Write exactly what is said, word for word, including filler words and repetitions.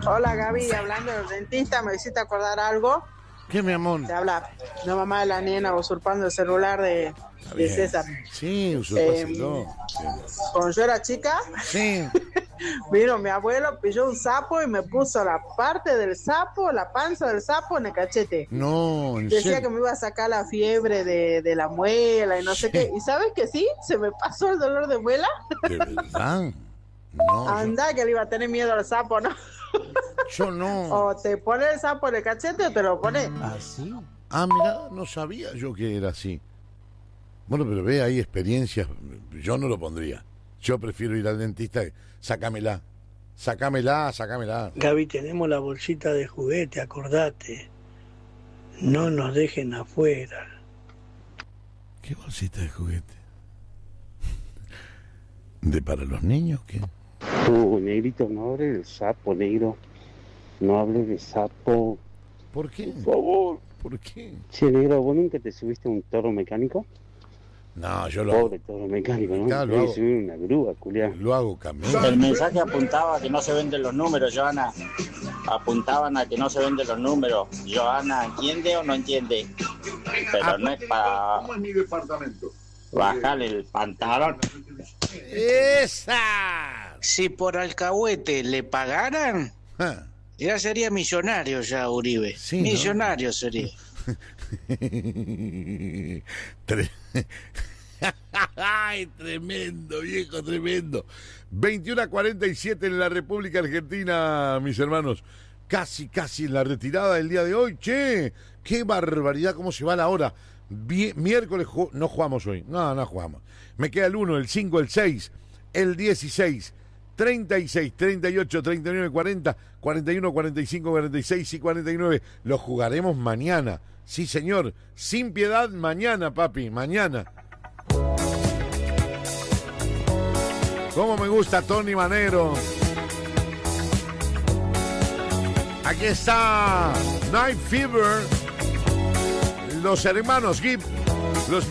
Hola Gaby, hablando del dentista, me hiciste acordar algo. ¿Qué, mi amor? Te habla la mamá de la nena usurpando el celular de, de César. Sí, usurpáselo. Eh, sí. Cuando yo era chica, sí. vino mi abuelo, pilló un sapo y me puso la parte del sapo, la panza del sapo en el cachete. No, ¿en Decía serio? que me iba a sacar la fiebre de, de la muela y no sí. sé qué. ¿Y sabes que sí? Se me pasó el dolor de muela. ¿De verdad? No. Anda, yo... que le iba a tener miedo al sapo, ¿no? Yo no. O te pone el sapo en el cachete o te lo pone. ¿Ah, sí? Ah, mira, no sabía yo que era así. Bueno, pero ve, hay experiencias. Yo no lo pondría. Yo prefiero ir al dentista. Sácamela. Sácamela, sácamela. Gaby, tenemos la bolsita de juguete, acordate. No nos dejen afuera. ¿Qué bolsita de juguete? ¿De para los niños qué? Uh, negrito, no hable del sapo, negro. No hable de sapo. ¿Por qué? Por favor. ¿Por qué? Che, negro, ¿vos nunca te subiste a un toro mecánico? No, yo lo Pobre toro mecánico, ¿no? Claro, lo hago. Subir una grúa, culián. Lo hago caminar. El mensaje apuntaba a que no se venden los números, Joana. Apuntaban a que no se venden los números. Joana, ¿entiende o no entiende? Pero ah, no es para... ¿Cómo es mi departamento? Bajarle el pantalón. ¡Esa! Si por alcahuete le pagaran, ¿Ah? ya sería millonario ya, Uribe. Sí, millonario, ¿no? Sería. Tre... ¡Ay, tremendo, viejo, tremendo! veintiuno a cuarenta y siete en la República Argentina, mis hermanos. Casi, casi en la retirada del día de hoy. ¡Che! ¡Qué barbaridad! ¿Cómo se va la hora? Vie- miércoles ju- no jugamos hoy. No, no jugamos. Me queda el uno, el cinco, el seis, el dieciséis, treinta y seis, treinta y ocho, treinta y nueve, cuarenta, cuarenta y uno, cuarenta y cinco, cuarenta y seis y cuarenta y nueve. Lo jugaremos mañana. Sí, señor. Sin piedad, mañana, papi. Mañana. Cómo me gusta Tony Manero. Aquí está Night Fever. Los hermanos Gibb. Los